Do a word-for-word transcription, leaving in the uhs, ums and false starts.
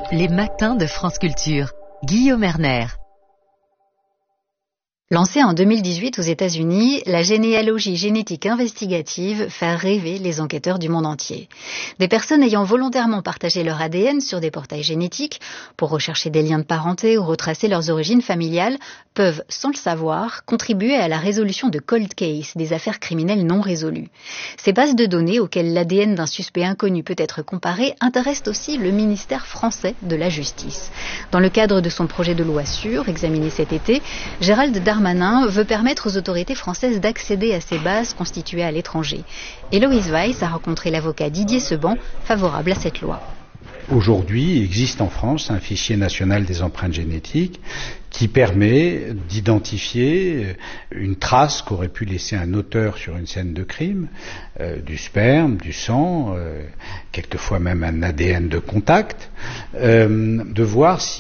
Les matins de France Culture. Guillaume Erner. Lancée en deux mille dix-huit aux États-Unis, la généalogie génétique investigative fait rêver les enquêteurs du monde entier. Des personnes ayant volontairement partagé leur A D N sur des portails génétiques pour rechercher des liens de parenté ou retracer leurs origines familiales peuvent, sans le savoir, contribuer à la résolution de cold case, des affaires criminelles non résolues. Ces bases de données auxquelles l'A D N d'un suspect inconnu peut être comparé intéressent aussi le ministère français de la Justice. Dans le cadre de son projet de loi sûre, examiné cet été, Gérald Darmanin Darmanin veut permettre aux autorités françaises d'accéder à ces bases constituées à l'étranger. Héloïse Weiss a rencontré l'avocat Didier Seban, favorable à cette loi. Aujourd'hui, il existe en France un fichier national des empreintes génétiques qui permet d'identifier une trace qu'aurait pu laisser un auteur sur une scène de crime, euh, du sperme, du sang, euh, quelquefois même un A D N de contact, euh, de voir si